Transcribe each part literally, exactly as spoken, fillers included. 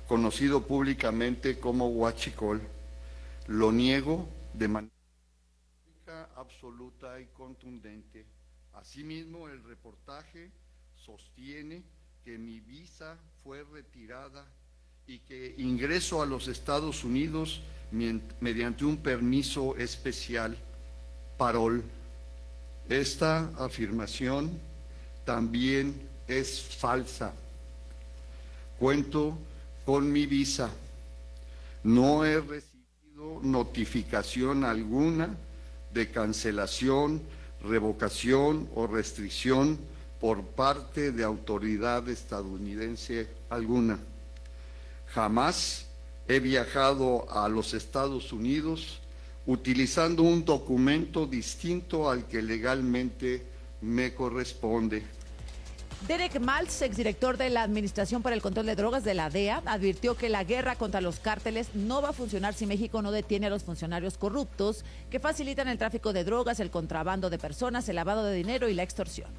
conocido públicamente como huachicol. Lo niego de manera absoluta y contundente. Asimismo, el reportaje sostiene que mi visa fue retirada y que ingreso a los Estados Unidos mediante un permiso especial, parol. Esta afirmación también es falsa. Cuento con mi visa. No he recibido notificación alguna de cancelación, revocación o restricción por parte de autoridad estadounidense alguna. Jamás he viajado a los Estados Unidos utilizando un documento distinto al que legalmente me corresponde. Derek Maltz, exdirector de la Administración para el Control de Drogas de la D E A, advirtió que la guerra contra los cárteles no va a funcionar si México no detiene a los funcionarios corruptos que facilitan el tráfico de drogas, el contrabando de personas, el lavado de dinero y la extorsión.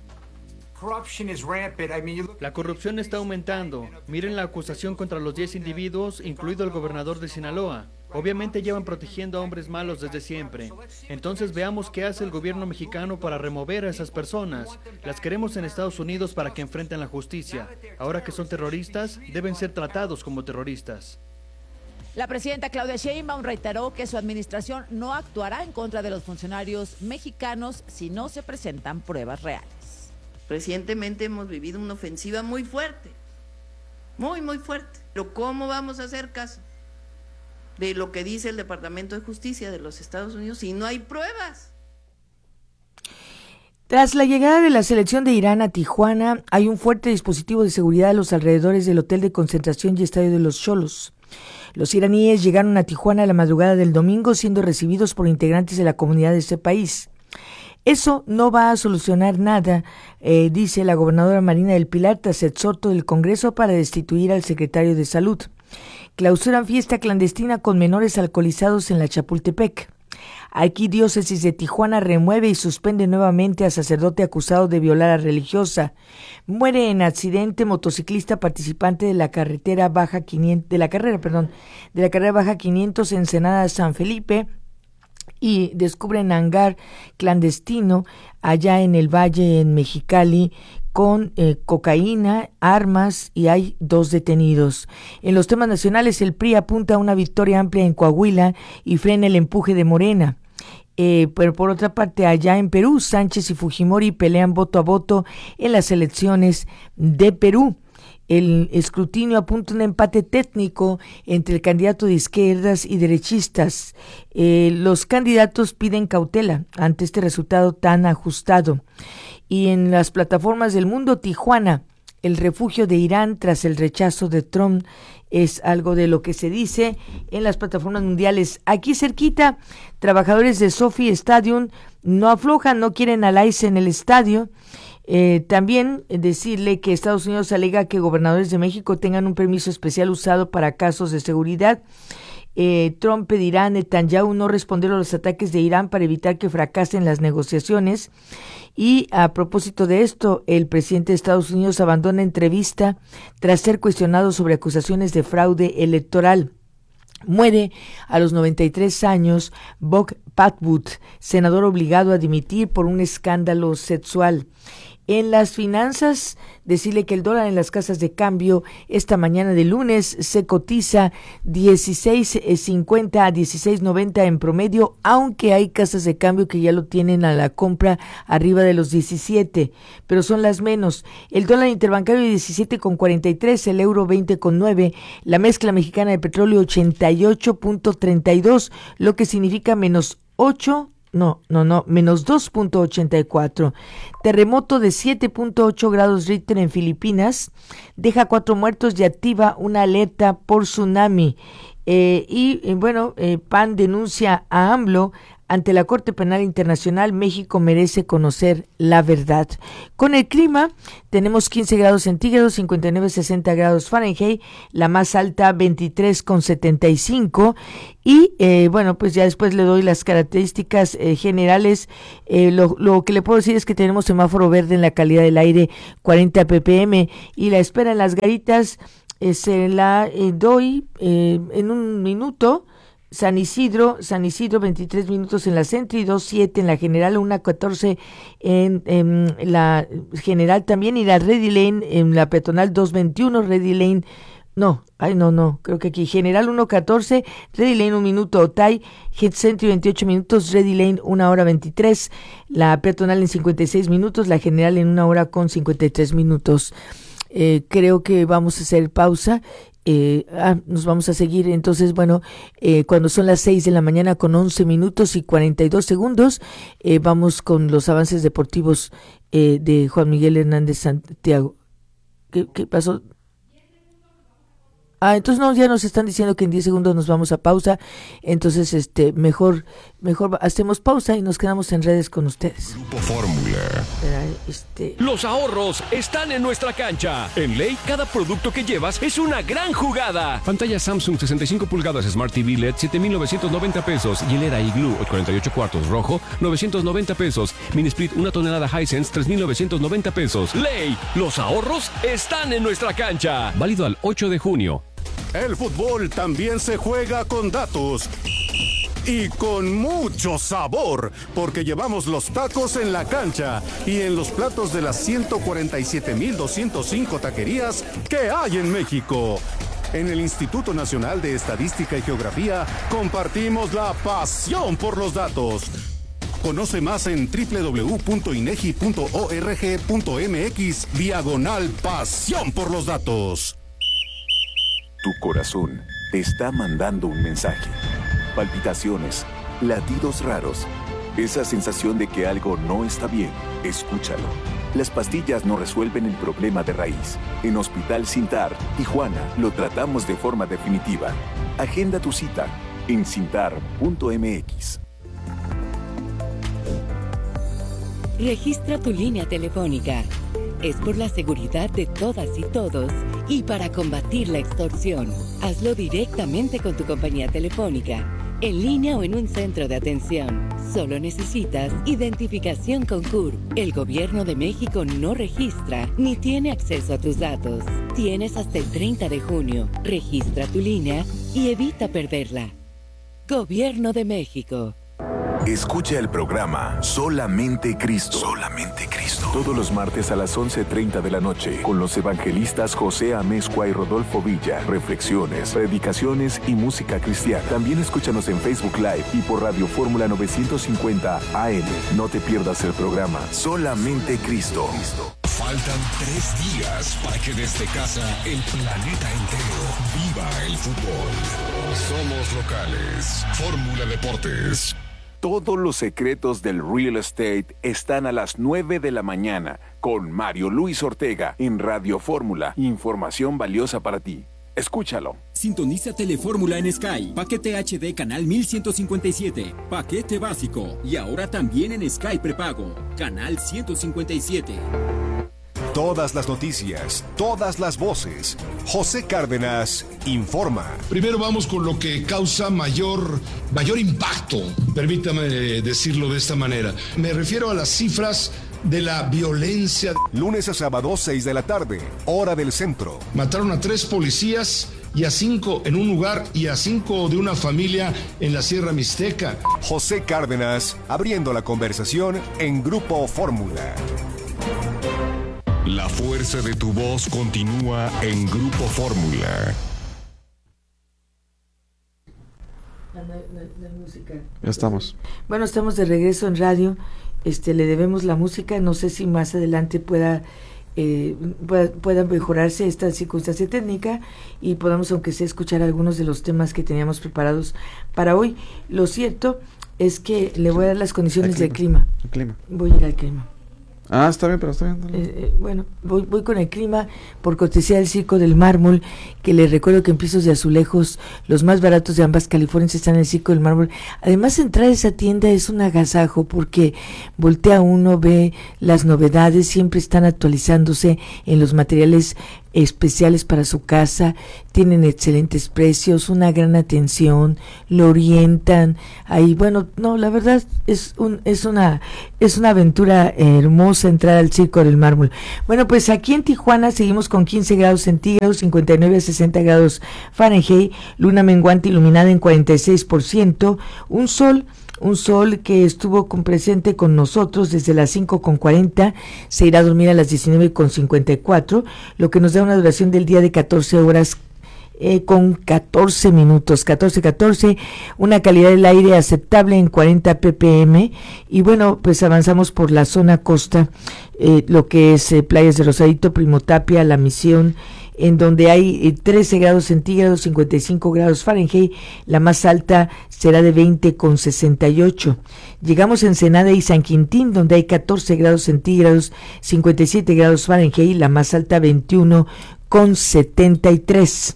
La corrupción está aumentando. Miren la acusación contra los diez individuos, incluido el gobernador de Sinaloa. Obviamente llevan protegiendo a hombres malos desde siempre. Entonces veamos qué hace el gobierno mexicano para remover a esas personas. Las queremos en Estados Unidos para que enfrenten la justicia. Ahora que son terroristas, deben ser tratados como terroristas. La presidenta Claudia Sheinbaum reiteró que su administración no actuará en contra de los funcionarios mexicanos si no se presentan pruebas reales. Recientemente hemos vivido una ofensiva muy fuerte, muy, muy fuerte. Pero ¿cómo vamos a hacer caso de lo que dice el Departamento de Justicia de los Estados Unidos si no hay pruebas? Tras la llegada de la selección de Irán a Tijuana, hay un fuerte dispositivo de seguridad a los alrededores del hotel de concentración y estadio de los Xolos. Los iraníes llegaron a Tijuana a la madrugada del domingo, siendo recibidos por integrantes de la comunidad de este país. Eso no va a solucionar nada, eh, dice la gobernadora Marina del Pilar tras exhorto del Congreso para destituir al secretario de Salud. Clausuran fiesta clandestina con menores alcoholizados en la Chapultepec. Arquidiócesis de Tijuana remueve y suspende nuevamente a sacerdote acusado de violar a religiosa. Muere en accidente motociclista participante de la carretera baja quinientos, de la carrera, perdón, de la carrera baja quinientos Ensenada San Felipe. Y descubren hangar clandestino allá en el Valle, en Mexicali, con eh, cocaína, armas, y hay dos detenidos. En los temas nacionales, el P R I apunta a una victoria amplia en Coahuila y frena el empuje de Morena. Eh, pero por otra parte, allá en Perú, Sánchez y Fujimori pelean voto a voto en las elecciones de Perú. El escrutinio apunta a un empate técnico entre el candidato de izquierdas y derechistas. Eh, los candidatos piden cautela ante este resultado tan ajustado. Y en las plataformas del mundo, Tijuana, el refugio de Irán tras el rechazo de Trump, es algo de lo que se dice en las plataformas mundiales. Aquí cerquita, trabajadores de SoFi Stadium no aflojan, no quieren al I C E en el estadio. Eh, también decirle que Estados Unidos alega que gobernadores de México tengan un permiso especial usado para casos de seguridad. Eh, Trump pedirá a Netanyahu no responder a los ataques de Irán para evitar que fracasen las negociaciones. Y a propósito de esto, el presidente de Estados Unidos abandona entrevista tras ser cuestionado sobre acusaciones de fraude electoral. Muere a los noventa y tres años Bob Patwood, senador obligado a dimitir por un escándalo sexual. En las finanzas, decirle que el dólar en las casas de cambio esta mañana de lunes se cotiza dieciséis cincuenta a dieciséis noventa en promedio, aunque hay casas de cambio que ya lo tienen a la compra arriba de los diecisiete, pero son las menos. El dólar interbancario diecisiete con cuarenta y tres, el euro veinte con nueve, la mezcla mexicana de petróleo ochenta y ocho punto treinta y dos, lo que significa menos ocho. No, no, no, menos dos punto ochenta y cuatro. Terremoto de siete punto ocho grados Richter en Filipinas deja cuatro muertos y activa una alerta por tsunami. Eh, y eh, bueno, eh, P A N denuncia a AMLO ante la Corte Penal Internacional. México merece conocer la verdad. Con el clima, tenemos quince grados centígrados, cincuenta y nueve, sesenta grados Fahrenheit, la más alta veintitrés con setenta y cinco. Y eh, bueno, pues ya después le doy las características eh, generales. Eh, lo, lo que le puedo decir es que tenemos semáforo verde en la calidad del aire, cuarenta ppm, y la espera en las garitas eh, se la eh, doy eh, en un minuto. San Isidro, San Isidro, veintitrés minutos en la Centro y dos siete en la General, una catorce en, en la General también, y la Ready Lane en la Peatonal dos veintiuno, Ready Lane, no, ay no, no, creo que aquí, General uno catorce, Ready Lane un minuto, Otay, Centro veintiocho minutos, Ready Lane una hora veintitrés, la Peatonal en cincuenta y seis minutos, la General en una hora con cincuenta y tres minutos. Eh, creo que vamos a hacer pausa. Eh, ah, nos vamos a seguir, entonces, bueno, eh, cuando son las seis de la mañana con once minutos y cuarenta y dos segundos, eh, vamos con los avances deportivos eh, de Juan Miguel Hernández Santiago. ¿Qué, qué pasó? Ah, entonces no, ya nos están diciendo que en diez segundos nos vamos a pausa, entonces este mejor mejor hacemos pausa y nos quedamos en redes con ustedes. Grupo Fórmula. Este... Los ahorros están en nuestra cancha. En Ley, cada producto que llevas es una gran jugada. Pantalla Samsung sesenta y cinco pulgadas Smart T V L E D siete mil novecientos noventa pesos. Hielera Igloo cuarenta y ocho cuartos rojo novecientos noventa pesos. Mini Split una tonelada Hisense tres mil novecientos noventa pesos. Ley, los ahorros están en nuestra cancha. Válido al ocho de junio. El fútbol también se juega con datos y con mucho sabor, porque llevamos los tacos en la cancha y en los platos de las ciento cuarenta y siete mil doscientos cinco taquerías que hay en México. En el Instituto Nacional de Estadística y Geografía compartimos la pasión por los datos. Conoce más en doble u doble u doble u punto inegi punto org punto mx diagonal pasión por los datos. Tu corazón te está mandando un mensaje. Palpitaciones, latidos raros, esa sensación de que algo no está bien. Escúchalo. Las pastillas no resuelven el problema de raíz. En Hospital Sintar, Tijuana, lo tratamos de forma definitiva. Agenda tu cita en sintar punto mx. Registra tu línea telefónica. Es por la seguridad de todas y todos y para combatir la extorsión. Hazlo directamente con tu compañía telefónica, en línea o en un centro de atención. Solo necesitas identificación con C U R. El Gobierno de México no registra ni tiene acceso a tus datos. Tienes hasta el treinta de junio. Registra tu línea y evita perderla. Gobierno de México. Escucha el programa Solamente Cristo. Solamente Cristo. Todos los martes a las once treinta de la noche con los evangelistas José Amezcua y Rodolfo Villa. Reflexiones, predicaciones y música cristiana. También escúchanos en Facebook Live y por Radio Fórmula novecientos cincuenta A M. No te pierdas el programa Solamente Cristo. Faltan tres días para que desde casa el planeta entero viva el fútbol. Somos locales. Fórmula Deportes. Todos los secretos del real estate están a las nueve de la mañana con Mario Luis Ortega en Radio Fórmula. Información valiosa para ti. Escúchalo. Sintoniza Telefórmula en Sky. Paquete H D canal mil ciento cincuenta y siete. Paquete básico. Y ahora también en Sky prepago. Canal ciento cincuenta y siete. Todas las noticias, todas las voces. José Cárdenas informa. Primero vamos con lo que causa mayor, mayor impacto, permítame decirlo de esta manera. Me refiero a las cifras de la violencia. Lunes a sábado, seis de la tarde, hora del centro. Mataron a tres policías y a cinco en un lugar y a cinco de una familia en la Sierra Mixteca. José Cárdenas abriendo la conversación en Grupo Fórmula. La fuerza de tu voz continúa en Grupo Fórmula. Ya estamos. Bueno, estamos de regreso en radio. Este, le debemos la música. No sé si más adelante pueda, eh, pueda, pueda mejorarse esta circunstancia técnica y podamos, aunque sea, escuchar algunos de los temas que teníamos preparados para hoy. Lo cierto es que le voy a dar las condiciones clima, del clima. El clima. Voy a ir al clima. Ah, está bien, pero está bien. Eh, eh, bueno, voy, voy con el clima por cortesía del Circo del Mármol, que les recuerdo que en pisos de azulejos, los más baratos de ambas Californias están en el Circo del Mármol. Además, entrar a esa tienda es un agasajo porque voltea uno, ve las novedades, siempre están actualizándose en los materiales especiales para su casa, tienen excelentes precios, una gran atención, lo orientan. Ahí, bueno, no, la verdad es un es una es una aventura hermosa entrar al Circo del Mármol. Bueno, pues aquí en Tijuana seguimos con quince grados centígrados, cincuenta y nueve a sesenta grados Fahrenheit, luna menguante iluminada en cuarenta y seis por ciento, un sol Un sol que estuvo con presente con nosotros desde las cinco con cuarenta, se irá a dormir a las diecinueve con cincuenta y cuatro, lo que nos da una duración del día de catorce horas eh, con catorce minutos, catorce catorce, una calidad del aire aceptable en cuarenta ppm, y bueno, pues avanzamos por la zona costa, eh, lo que es eh, playas de Rosarito, Primotapia, La Misión, en donde hay eh, trece grados centígrados, cincuenta y cinco grados Fahrenheit, la más alta será de veinte con sesenta y ocho. Llegamos a Ensenada y San Quintín, donde hay catorce grados centígrados, cincuenta y siete grados Fahrenheit, la más alta veintiuno con setenta y tres.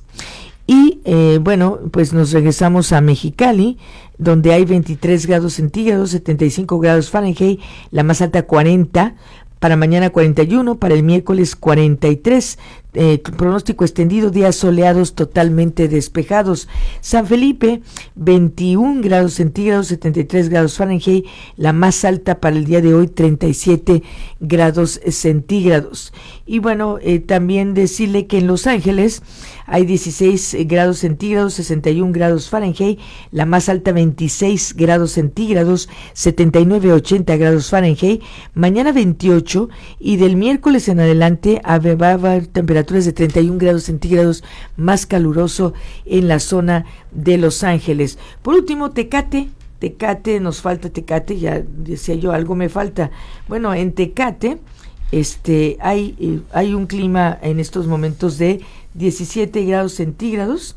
Y eh, bueno, pues nos regresamos a Mexicali, donde hay veintitrés grados centígrados, setenta y cinco grados Fahrenheit, la más alta cuarenta, para mañana cuarenta y uno, para el miércoles cuarenta y tres, eh, pronóstico extendido, días soleados totalmente despejados. San Felipe, veintiún grados centígrados, setenta y tres grados Fahrenheit, la más alta para el día de hoy, treinta y siete grados centígrados. Y bueno, eh, también decirle que en Los Ángeles hay dieciséis grados centígrados, sesenta y un grados Fahrenheit, la más alta veintiséis grados centígrados, setenta y nueve a ochenta grados Fahrenheit, mañana veintiocho, y del miércoles en adelante va a haber temperaturas de treinta y un grados centígrados, más caluroso en la zona de Los Ángeles. Por último, Tecate. Tecate, nos falta Tecate, ya decía yo, algo me falta. Bueno, en Tecate este hay, eh, hay un clima en estos momentos de diecisiete grados centígrados,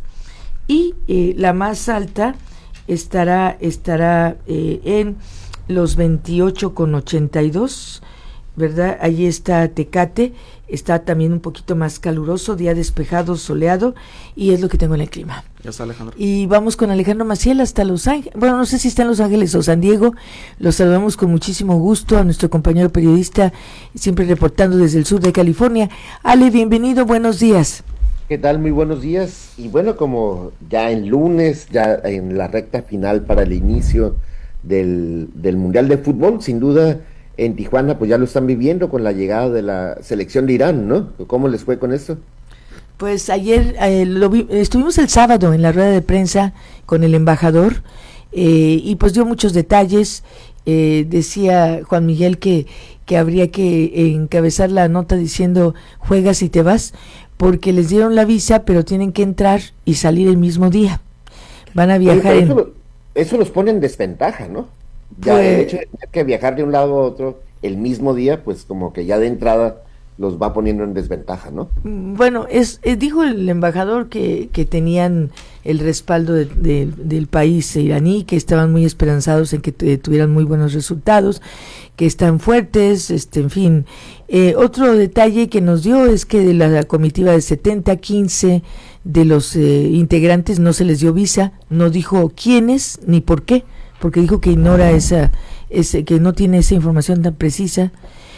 y eh, la más alta estará estará eh, en los veintiocho con ochenta y dos, ¿verdad? Allí está Tecate, está también un poquito más caluroso, día despejado, soleado, y es lo que tengo en el clima. Ya está Alejandro. Y vamos con Alejandro Maciel hasta Los Ángeles. Bueno, no sé si está en Los Ángeles o San Diego. Los saludamos con muchísimo gusto a nuestro compañero periodista, siempre reportando desde el sur de California. Ale, bienvenido, buenos días. ¿Qué tal? Muy buenos días. Y bueno, como ya en lunes, ya en la recta final para el inicio del, del Mundial de Fútbol, sin duda en Tijuana pues ya lo están viviendo con la llegada de la selección de Irán, ¿no? ¿Cómo les fue con esto? Pues ayer eh, lo vi, estuvimos el sábado en la rueda de prensa con el embajador eh, y pues dio muchos detalles. Eh, decía Juan Miguel que, que habría que encabezar la nota diciendo juegas y te vas, porque les dieron la visa, pero tienen que entrar y salir el mismo día. Van a viajar eso, en... eso los pone en desventaja, ¿no? Ya pues... el hecho de tener que viajar de un lado a otro el mismo día, pues como que ya de entrada los va poniendo en desventaja, ¿no? Bueno, es, es dijo el embajador que, que tenían el respaldo de, de, del país iraní, que estaban muy esperanzados en que t- tuvieran muy buenos resultados, que están fuertes, este, en fin. Eh, otro detalle que nos dio es que de la comitiva de setenta, quince de los eh, integrantes no se les dio visa, no dijo quiénes ni por qué, porque dijo que ignora esa, ese, que no tiene esa información tan precisa.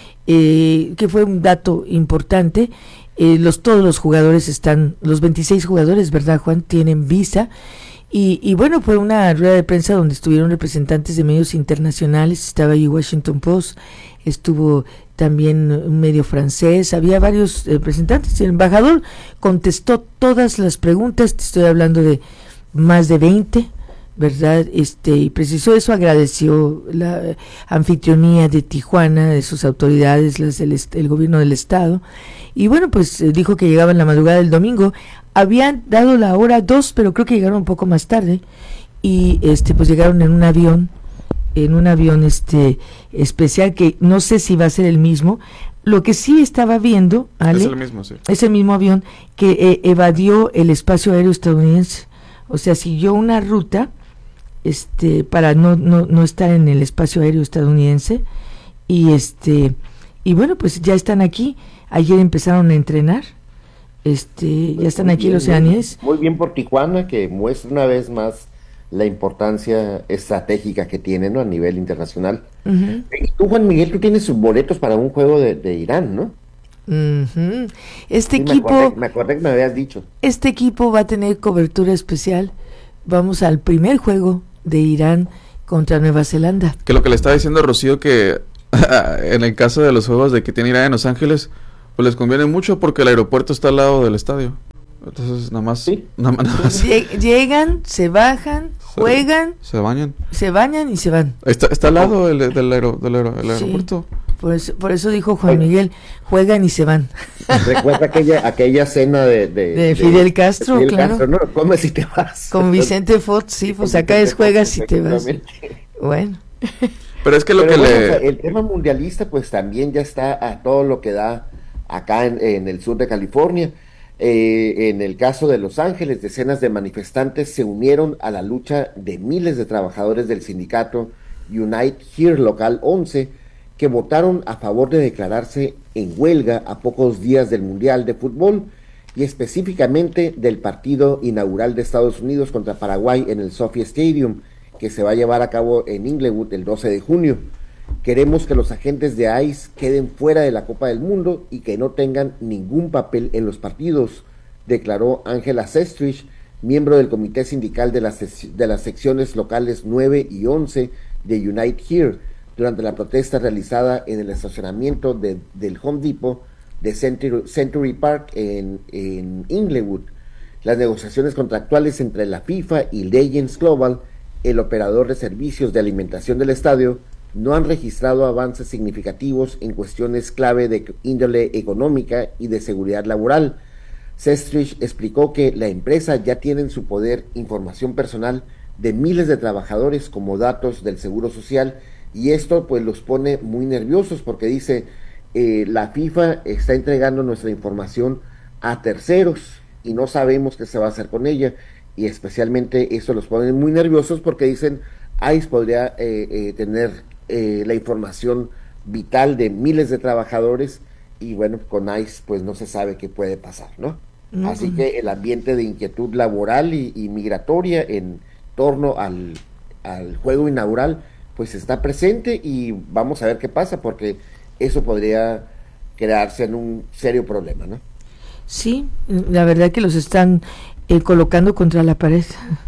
Eh, que fue un dato importante. Eh, los todos los jugadores están, los veintiséis jugadores, ¿verdad, Juan? Tienen visa. Y, y bueno, fue una rueda de prensa donde estuvieron representantes de medios internacionales. Estaba ahí Washington Post, estuvo también un medio francés, había varios representantes. El embajador contestó todas las preguntas, te estoy hablando de más de veinte, ¿verdad? Este, y precisó eso, agradeció la anfitrionía de Tijuana, de sus autoridades, las del est- el gobierno del estado, y bueno, pues eh, dijo que llegaban la madrugada del domingo. Habían dado la hora dos, pero creo que llegaron un poco más tarde, y este, pues llegaron en un avión, en un avión este especial, que no sé si va a ser el mismo. Lo que sí estaba viendo, Ale, es el mismo, sí. Es el mismo avión que eh, evadió el espacio aéreo estadounidense, o sea, siguió una ruta este para no, no no estar en el espacio aéreo estadounidense, y este y bueno, pues ya están aquí. Ayer empezaron a entrenar, este pues ya están aquí bien, los iraníes. Muy bien por Tijuana, que muestra una vez más la importancia estratégica que tiene, ¿no?, a nivel internacional. Uh-huh. Y tú, Juan Miguel, tú tienes sus boletos para un juego de, de Irán, ¿no? Uh-huh. Este sí, equipo... Me acordé, me acordé que me habías dicho. Este equipo va a tener cobertura especial. Vamos al primer juego de Irán contra Nueva Zelanda. Que lo que le estaba diciendo Rocío, que en el caso de los juegos de que tiene Irán en Los Ángeles, pues les conviene mucho porque el aeropuerto está al lado del estadio. Entonces nada más, ¿sí? nada, nada más. Llegan, se bajan, juegan, se bañan, se bañan y se van. Está, está al lado del, del, aero, del, aero, del aeropuerto. Sí, por eso, por eso dijo Juan Miguel, juegan y se van. Recuerda aquella aquella cena de de, de Fidel Castro, de Fidel claro. Castro, ¿no? Comes y te vas. Con Vicente Fox, sí, pues acá es juegas y te vas. Bueno. Pero es que lo Pero que bueno, le... o sea, el tema mundialista pues también ya está a todo lo que da acá en, en el sur de California. Eh, en el caso de Los Ángeles, decenas de manifestantes se unieron a la lucha de miles de trabajadores del sindicato Unite Here Local once, que votaron a favor de declararse en huelga a pocos días del Mundial de Fútbol y específicamente del partido inaugural de Estados Unidos contra Paraguay en el SoFi Stadium, que se va a llevar a cabo en Inglewood el doce de junio. Queremos que los agentes de ICE queden fuera de la Copa del Mundo y que no tengan ningún papel en los partidos, declaró Angela Sestrich, miembro del comité sindical de las, de las secciones locales nueve y once de Unite Here, durante la protesta realizada en el estacionamiento de, del Home Depot de Century, Century Park en, en Inglewood. Las negociaciones contractuales entre la FIFA y Legends Global, el operador de servicios de alimentación del estadio, no han registrado avances significativos en cuestiones clave de índole económica y de seguridad laboral. Sestrich explicó que la empresa ya tiene en su poder información personal de miles de trabajadores como datos del Seguro Social, y esto pues los pone muy nerviosos porque dice, eh, la FIFA está entregando nuestra información a terceros y no sabemos qué se va a hacer con ella, y especialmente eso los pone muy nerviosos porque dicen, ICE podría eh, eh, tener eh, la información vital de miles de trabajadores, y bueno, con ICE pues no se sabe qué puede pasar, ¿no? Uh-huh. Así que el ambiente de inquietud laboral y, y migratoria en torno al, al juego inaugural pues está presente, y vamos a ver qué pasa, porque eso podría quedarse en un serio problema, ¿no? Sí, la verdad que los están eh, colocando contra la pared.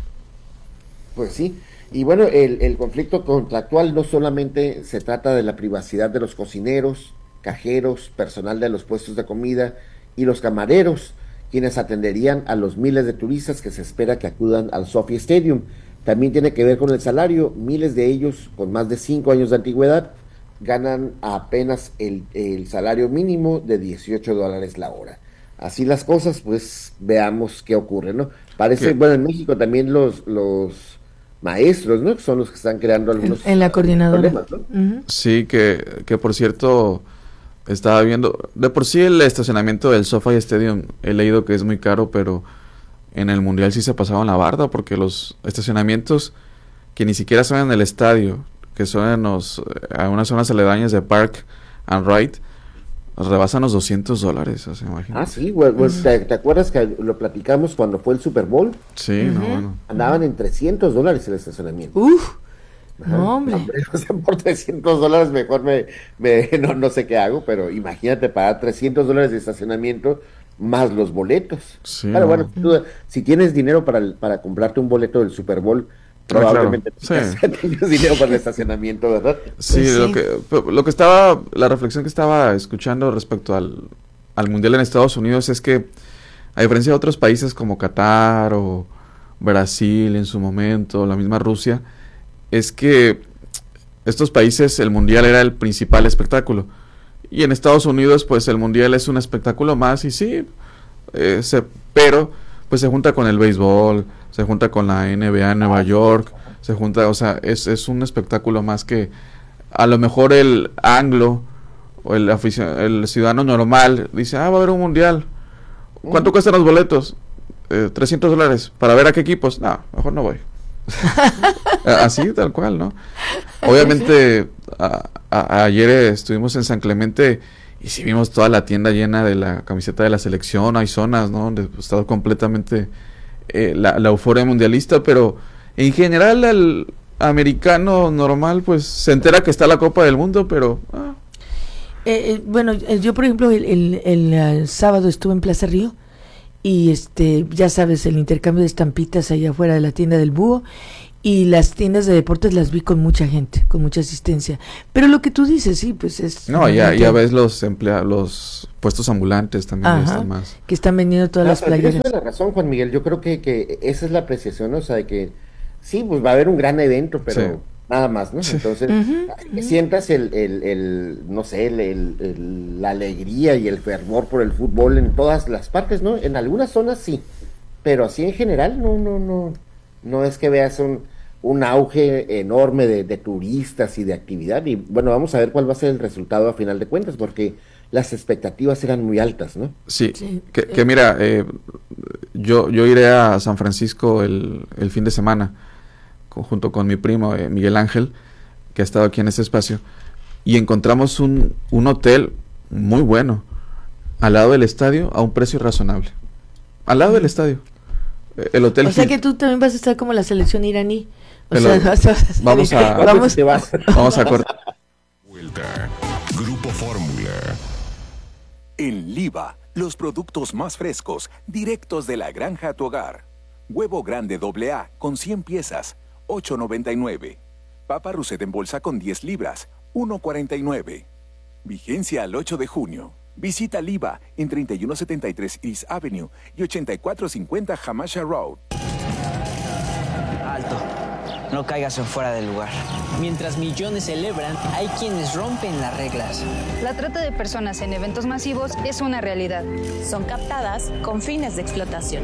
Pues sí, y bueno, el, el conflicto contractual no solamente se trata de la privacidad de los cocineros, cajeros, personal de los puestos de comida y los camareros, quienes atenderían a los miles de turistas que se espera que acudan al SoFi Stadium. También tiene que ver con el salario. Miles de ellos, con más de cinco años de antigüedad, ganan apenas el, el salario mínimo de dieciocho dólares la hora. Así las cosas, pues veamos qué ocurre, ¿no? Parece, ¿Qué? Bueno, en México también los los maestros, ¿no? Son los que están creando algunos en, en la coordinadora. Problemas, ¿no? Uh-huh. Sí, que, que por cierto, estaba viendo, de por sí el estacionamiento del SoFi Stadium, he leído que es muy caro, pero en el Mundial sí se pasaron la barda, porque los estacionamientos que ni siquiera son en el estadio, que son en los, a unas zonas aledañas de Park and Ride, rebasan los doscientos dólares, o sea, imagínate. Ah, sí, pues, pues, ¿te, ¿te acuerdas que lo platicamos cuando fue el Super Bowl? Sí, uh-huh. no, bueno. Andaban en trescientos dólares el estacionamiento. Uf, no, hombre. hombre. O sea, por trescientos dólares mejor me, me no, no sé qué hago, pero imagínate pagar trescientos dólares de estacionamiento más los boletos. Sí, claro, no. bueno, tú, si tienes dinero para, para comprarte un boleto del Super Bowl, probablemente claro. sí. tengas dinero para el estacionamiento, ¿verdad? Sí, Pues sí. Lo, que, lo que estaba, la reflexión que estaba escuchando respecto al, al Mundial en Estados Unidos es que, a diferencia de otros países como Qatar o Brasil en su momento, la misma Rusia, es que estos países el Mundial era el principal espectáculo. Y en Estados Unidos, pues el Mundial es un espectáculo más, y sí, eh, se, pero pues se junta con el béisbol, se junta con la N B A en Nueva York, se junta, o sea, es, es un espectáculo más que a lo mejor el anglo o el, aficio, el ciudadano normal dice, ah, va a haber un Mundial. ¿Cuánto cuestan los boletos? Eh, trescientos dólares. ¿Para ver a qué equipos? No, mejor no voy. Así, tal cual, ¿no? Obviamente, a, a, ayer estuvimos en San Clemente y sí vimos toda la tienda llena de la camiseta de la selección. Hay zonas, ¿no?, donde está completamente eh, la, la euforia mundialista, pero en general el americano normal pues se entera que está la Copa del Mundo, pero... Ah. Eh, eh, bueno, yo por ejemplo el, el, el, el sábado estuve en Plaza Río y este ya sabes el intercambio de estampitas allá afuera de la tienda del Búho y las tiendas de deportes las vi con mucha gente, con mucha asistencia. Pero lo que tú dices, sí, pues es... No, ya, ya ves los emplea los puestos ambulantes también. Ajá, están más. Que están vendiendo todas no, las playeras. Tienes la razón, Juan Miguel. Yo creo que, que esa es la apreciación, ¿no? O sea, de que sí, pues va a haber un gran evento, pero sí. nada más, ¿no? Sí. Entonces, uh-huh, que uh-huh. sientas el, el, el, no sé, el, el, el, la alegría y el fervor por el fútbol en todas las partes, ¿no? En algunas zonas sí, pero así en general no, no, no, no es que veas un, un auge enorme de, de turistas y de actividad. Y bueno, vamos a ver cuál va a ser el resultado a final de cuentas, porque las expectativas eran muy altas, ¿no? Sí, sí. Que, que mira, eh, yo, yo iré a San Francisco el, el fin de semana, junto con mi primo eh, Miguel Ángel, que ha estado aquí en este espacio, y encontramos un, un hotel muy bueno al lado del estadio a un precio razonable. Al lado del estadio. Eh, el hotel. O sea que tú también vas a estar como la selección iraní. O el, sea, vas a, vamos a vamos, vamos, vamos a cortar. Vuelta. Grupo Fórmula. En Liva, los productos más frescos, directos de la granja a tu hogar. Huevo grande doble A con cien piezas, ocho noventa y nueve. Papa Russet en bolsa con diez libras, uno cuarenta y nueve. Vigencia al ocho de junio. Visita Liva en treinta y uno setenta y tres East Avenue y ochenta y cuatro cincuenta Hamasha Road. Alto. No caigas en fuera del lugar. Mientras millones celebran, hay quienes rompen las reglas. La trata de personas en eventos masivos es una realidad. Son captadas con fines de explotación.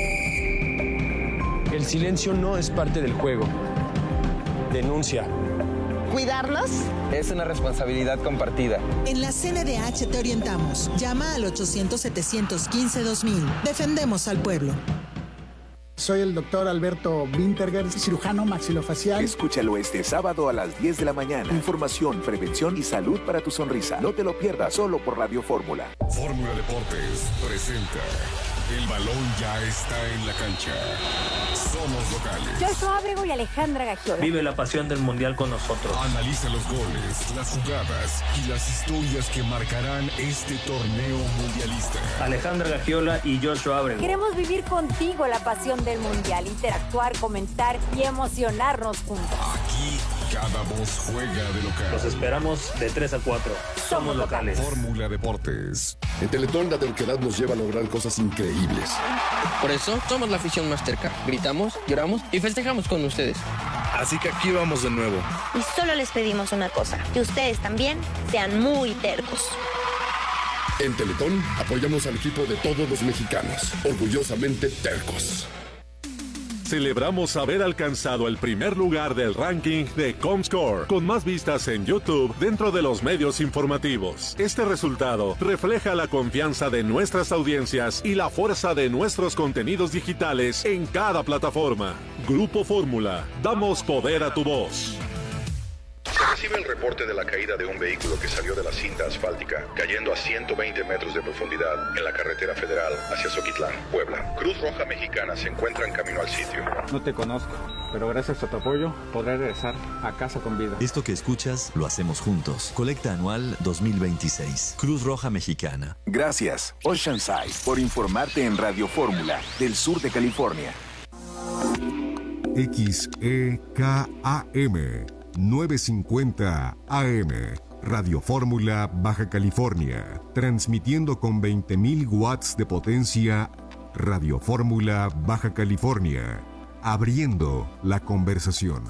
El silencio no es parte del juego. Denuncia. ¿Cuidarlos? Es una responsabilidad compartida. En la C N D H te orientamos. Llama al ochocientos, setecientos quince, dos mil. Defendemos al pueblo. Soy el doctor Alberto Winterger, cirujano maxilofacial. Escúchalo este sábado a las diez de la mañana. Información, prevención y salud para tu sonrisa. No te lo pierdas, solo por Radio Fórmula. Fórmula Deportes presenta. El balón ya está en la cancha. Somos locales. Joshua Ábrego y Alejandra Gagiola. Vive la pasión del mundial con nosotros. Analiza los goles, las jugadas y las historias que marcarán este torneo mundialista. Alejandra Gagiola y Joshua Ábrego. Queremos vivir contigo la pasión del mundial, interactuar, comentar y emocionarnos juntos. Aquí cada voz juega de local. Los esperamos de tres a cuatro. Somos locales. Fórmula Deportes. En Teletón la terquedad nos lleva a lograr cosas increíbles. Por eso somos la afición más terca. Gritamos, lloramos y festejamos con ustedes. Así que aquí vamos de nuevo. Y solo les pedimos una cosa, que ustedes también sean muy tercos. En Teletón apoyamos al equipo de todos los mexicanos, orgullosamente tercos. Celebramos haber alcanzado el primer lugar del ranking de Comscore, con más vistas en YouTube dentro de los medios informativos. Este resultado refleja la confianza de nuestras audiencias y la fuerza de nuestros contenidos digitales en cada plataforma. Grupo Fórmula, damos poder a tu voz. Se recibe el reporte de la caída de un vehículo que salió de la cinta asfáltica, cayendo a ciento veinte metros de profundidad en la carretera federal hacia Zoquitlán, Puebla. Cruz Roja Mexicana se encuentra en camino al sitio. No te conozco, pero gracias a tu apoyo podré regresar a casa con vida. Esto que escuchas lo hacemos juntos. Colecta anual dos mil veintiséis. Cruz Roja Mexicana. Gracias, Oceanside, por informarte en Radio Fórmula del sur de California. X E K A M novecientos cincuenta A M, Radio Fórmula, Baja California, transmitiendo con veinte mil watts de potencia. Radio Fórmula, Baja California, abriendo la conversación.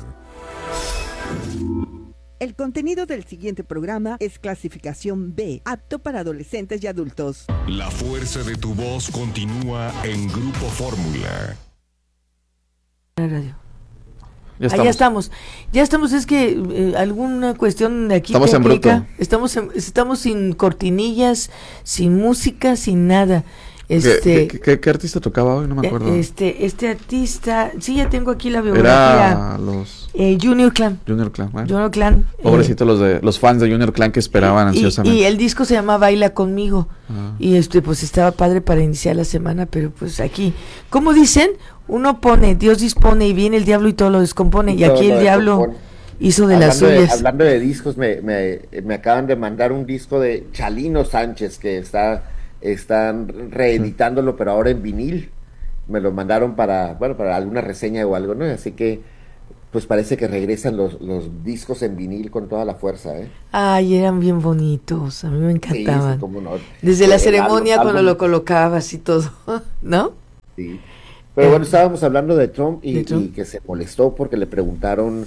El contenido del siguiente programa es clasificación B, apto para adolescentes y adultos. La fuerza de tu voz continúa en Grupo Fórmula. Radio. Ya estamos. Ah, ya estamos, ya estamos, es que eh, alguna cuestión de aquí estamos técnica, en bruto. estamos en, estamos sin cortinillas, sin música, sin nada. ¿Qué, Este, qué, qué, qué artista tocaba hoy? No me acuerdo. Este, este artista, sí, ya tengo aquí la biografía. Era los eh, Junior Clan. Junior Clan, bueno. Junior Clan. Pobrecito eh, los de los fans de Junior Clan que esperaban y, ansiosamente. Y el disco se llama Baila Conmigo. Ah. Y este, pues estaba padre para iniciar la semana, pero pues aquí, ¿cómo dicen? Uno pone, Dios dispone y viene el diablo y todo lo descompone. Y, y aquí el diablo, hizo de hablando las suyas. De, hablando de discos, me, me, me acaban de mandar un disco de Chalino Sánchez que está están reeditándolo, pero ahora en vinil. Me lo mandaron para, bueno, para alguna reseña o algo, ¿no? Así que, pues parece que regresan los, los discos en vinil con toda la fuerza, ¿eh? Ay, eran bien bonitos, a mí me encantaban. Sí, sí, cómo no. Desde la El ceremonia álbum, cuando álbum. lo colocabas y todo, ¿no? Sí. Pero Eh, bueno, estábamos hablando de Trump y, de Trump. y que se molestó porque le preguntaron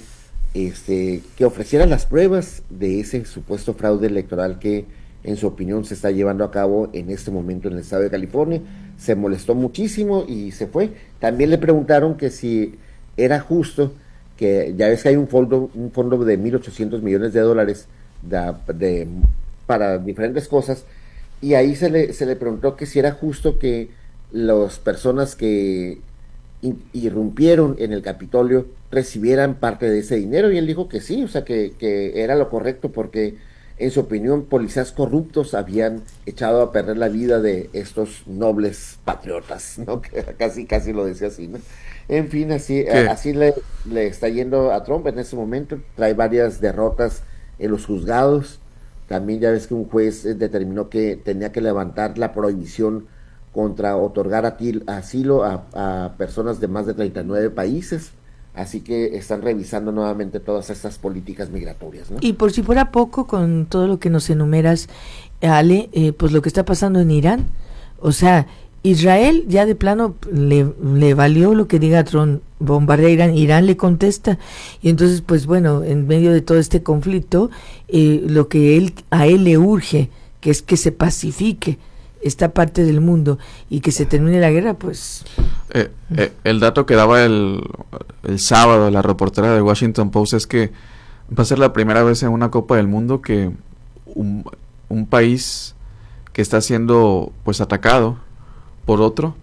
este, que ofreciera las pruebas de ese supuesto fraude electoral que, en su opinión, se está llevando a cabo en este momento en el estado de California. Se molestó muchísimo y se fue. También le preguntaron que si era justo, que ya ves que hay un fondo, un fondo de mil ochocientos millones de dólares de, de, para diferentes cosas, y ahí se le, se le preguntó que si era justo que las personas que in- irrumpieron en el Capitolio recibieran parte de ese dinero, y él dijo que sí, o sea, que, que era lo correcto porque, en su opinión, policías corruptos habían echado a perder la vida de estos nobles patriotas, ¿no? Que casi, casi lo decía así, ¿no? En fin, así, a- así le, le está yendo a Trump en este momento. Trae varias derrotas en los juzgados. También ya ves que un juez eh, determinó que tenía que levantar la prohibición contra otorgar atil- asilo a, a personas de más de treinta y nueve países. Así que están revisando nuevamente todas estas políticas migratorias, ¿no? Y por si fuera poco, con todo lo que nos enumeras, Ale, eh, pues lo que está pasando en Irán, o sea, Israel ya de plano le, le valió lo que diga Trump, bombardea a Irán, Irán le contesta, y entonces pues bueno, en medio de todo este conflicto, eh, lo que él a él le urge, que es que se pacifique esta parte del mundo y que se termine la guerra, pues... Eh, eh, el dato que daba el, el sábado la reportera de Washington Post es que va a ser la primera vez en una Copa del Mundo que un, un país que está siendo pues atacado por otro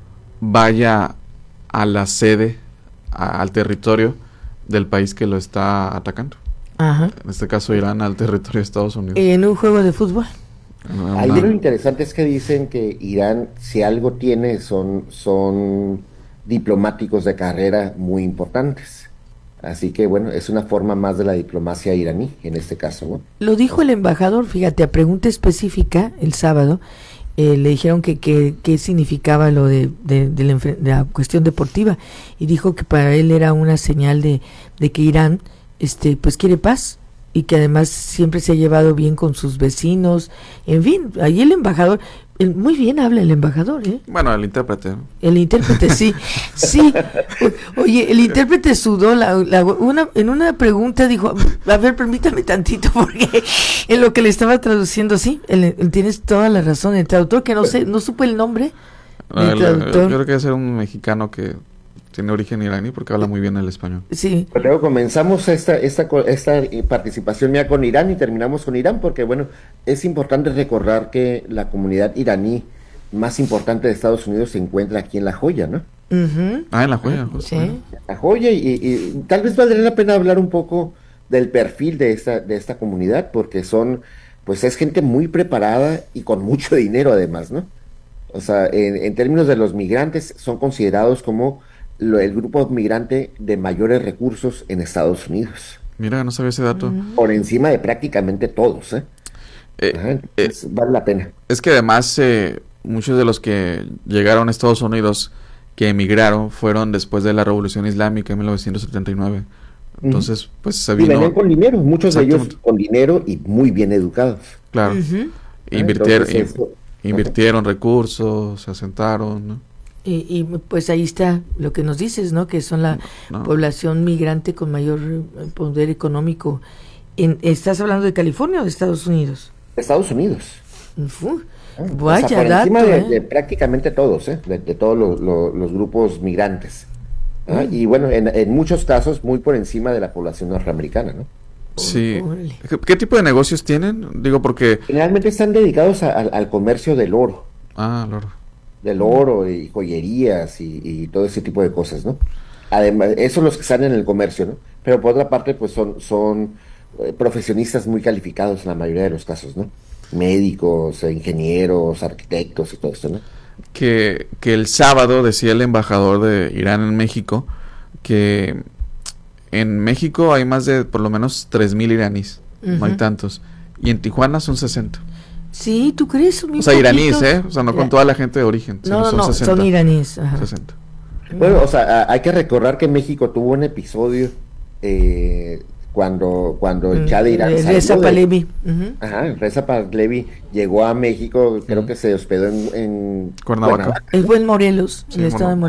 vaya a la sede, a, al territorio del país que lo está atacando. Ajá. En este caso Irán al territorio de Estados Unidos. En un juego de fútbol. Una- Ahí lo interesante es que dicen que Irán, si algo tiene, son, son diplomáticos de carrera muy importantes. Así que bueno, es una forma más de la diplomacia iraní en este caso, ¿no? Lo dijo el embajador, fíjate, a pregunta específica el sábado, eh, le dijeron que qué significaba lo de, de, de, la, enfre- de la cuestión deportiva, y dijo que para él era una señal de, de que Irán este pues quiere paz, y que además siempre se ha llevado bien con sus vecinos, en fin, ahí el embajador, el- muy bien habla el embajador, ¿eh? Bueno, el intérprete. El intérprete, sí, sí. O- Oye, el intérprete sudó la, la- una, en una pregunta dijo, a ver, permítame tantito, porque en lo que le estaba traduciendo, sí, el- el- tienes toda la razón, el traductor, que no sé, no supo el nombre No, del el- traductor. yo creo que es un mexicano que tiene origen iraní porque habla muy bien el español. Sí. Pues luego comenzamos esta, esta, co- esta eh, participación ya con Irán y terminamos con Irán porque, bueno, es importante recordar que la comunidad iraní más importante de Estados Unidos se encuentra aquí en La Joya, ¿no? Ujú. Ah, en La Joya. Sí. La Joya, y, y tal vez valdría la pena hablar un poco del perfil de esta, de esta comunidad, porque son, pues es gente muy preparada y con mucho dinero además, ¿no? O sea, en, en términos de los migrantes, son considerados como lo- el grupo migrante de mayores recursos en Estados Unidos. Mira, no sabía ese dato. Por encima de prácticamente todos, ¿eh? Eh, Ajá, entonces, vale la pena. Es que además eh, muchos de los que llegaron a Estados Unidos, que emigraron, fueron después de la Revolución Islámica en mil novecientos setenta y nueve. Entonces, pues se Y vino... venían con dinero, muchos de ellos Exactamente. con dinero y muy bien educados. Claro. Ujú. Invirtieron, Entonces, eso- invirtieron recursos, se asentaron, ¿no? Y, y pues ahí está lo que nos dices, ¿no? Que son la No. población migrante con mayor eh, poder económico. En, ¿Estás hablando de California o de Estados Unidos? Estados Unidos. Uf, O sea, vaya por dato, encima de, ¿eh? de prácticamente todos, ¿eh? de, de todos los, los- los grupos migrantes. ¿ah? Mm. Y bueno, en, en muchos casos muy por encima de la población norteamericana, ¿no? Sí. ¿Qué, qué tipo de negocios tienen? Digo, porque... Generalmente están dedicados a- al, al comercio del oro, Ah, claro. del oro y joyerías y, y todo ese tipo de cosas, ¿no? Además, esos son los que están en el comercio, ¿no? Pero por otra parte, pues son, son eh, profesionistas muy calificados en la mayoría de los casos, ¿no? Médicos, eh, ingenieros, arquitectos y todo esto, ¿no? que, que el sábado decía el embajador de Irán en México que en México hay más de por lo menos tres mil iraníes, uh-huh. no hay tantos. Y en Tijuana son sesenta. Sí, ¿tú crees? O sea, iraníes, ¿eh? O sea, no con toda la gente de origen. No, son no, sesenta. son iraníes. Ajá. sesenta. Bueno, o sea, hay que recordar que México tuvo un episodio eh, cuando cuando el Shah de Irán eh, Reza Pahlavi. Uh-huh. Ajá, Reza Pahlavi llegó a México, creo uh-huh. que se hospedó en, en Cuernavaca. El buen Morelos, sí, el estado de Morelos.